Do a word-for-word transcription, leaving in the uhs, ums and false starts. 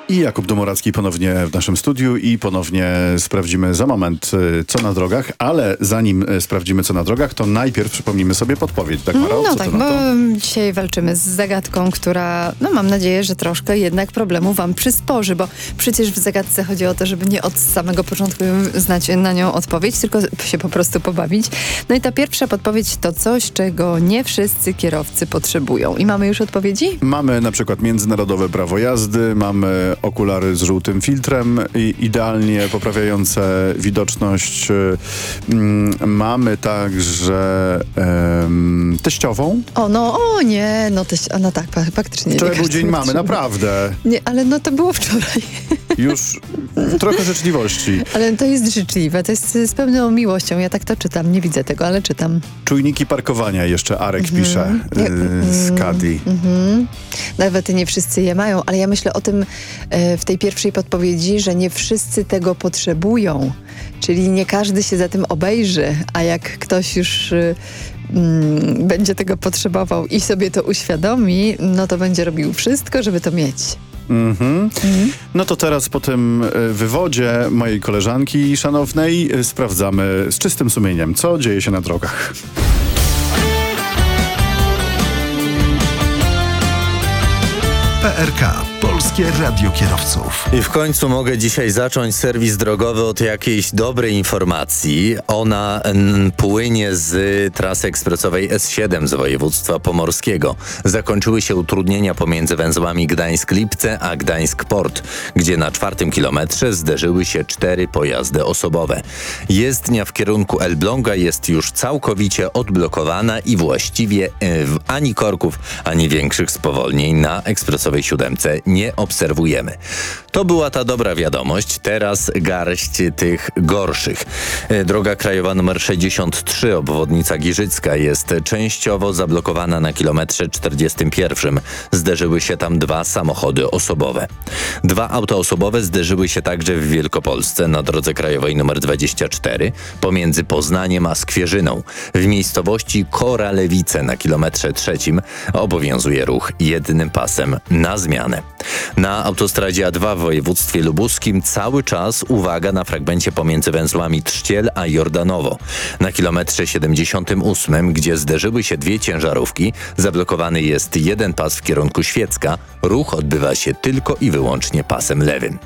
I Jakub Domoracki ponownie w naszym studiu i ponownie sprawdzimy za moment, co na drogach, ale zanim sprawdzimy, co na drogach, to najpierw przypomnimy sobie podpowiedź. Tak, Maro? No co tak, to bo to? dzisiaj walczymy z zagadką, która, no mam nadzieję, że troszkę jednak problemu wam przysporzy, bo przecież w zagadce chodzi o to, żeby nie od samego początku znać na nią odpowiedź, tylko się po prostu pobawić. No i ta pierwsza podpowiedź to coś, czego nie wszyscy kierowcy potrzebują. I mamy już odpowiedzi? Mamy na przykład międzynarodowe prawo jazdy, mamy okulary z żółtym filtrem, i idealnie poprawiające widoczność. Mm, mamy także em, teściową. O, no, o nie, no, teś, no tak, faktycznie. Wczoraj nie był dzień mamy, potrzebuje. naprawdę. Nie, ale no to było wczoraj. Już trochę życzliwości. Ale to jest życzliwe, to jest z pełną miłością. Ja tak to czytam, nie widzę tego, ale czytam. Czujniki parkowania jeszcze Arek Mhm. pisze y, z Kadi. Mhm. Nawet nie wszyscy je mają, ale ja myślę o tym e, w tej pierwszej podpowiedzi, że nie wszyscy tego potrzebują. Czyli nie każdy się za tym obejrzy, a jak ktoś już y, mm, będzie tego potrzebował i sobie to uświadomi, no to będzie robił wszystko, żeby to mieć. Mhm. Mhm. No to teraz po tym y, wywodzie mojej koleżanki szanownej y, sprawdzamy z czystym sumieniem, co dzieje się na drogach. P R K. Polskie Radio Kierowców. I w końcu mogę dzisiaj zacząć serwis drogowy od jakiejś dobrej informacji. Ona n, płynie z trasy ekspresowej S siedem z województwa pomorskiego. Zakończyły się utrudnienia pomiędzy węzłami Gdańsk-Lipce a Gdańsk-Port, gdzie na czwartym kilometrze zderzyły się cztery pojazdy osobowe. Jezdnia w kierunku Elbląga jest już całkowicie odblokowana i właściwie e, ani korków, ani większych spowolnień na ekspresowej siódemce nie obserwujemy. To była ta dobra wiadomość, teraz garść tych gorszych. Droga krajowa nr sześćdziesiąt trzy, obwodnica Giżycka, jest częściowo zablokowana na kilometrze czterdziestym pierwszym. Zderzyły się tam dwa samochody osobowe. Dwa auta osobowe zderzyły się także w Wielkopolsce na drodze krajowej nr dwadzieścia cztery pomiędzy Poznaniem a Skwierzyną. W miejscowości Koralewice na kilometrze trzecim obowiązuje ruch jednym pasem na zmianę. Na autostradzie A dwa w województwie lubuskim cały czas uwaga na fragmencie pomiędzy węzłami Trzciel a Jordanowo. Na kilometrze siedemdziesiątym ósmym, gdzie zderzyły się dwie ciężarówki, zablokowany jest jeden pas w kierunku Świecka. Ruch odbywa się tylko i wyłącznie pasem lewym.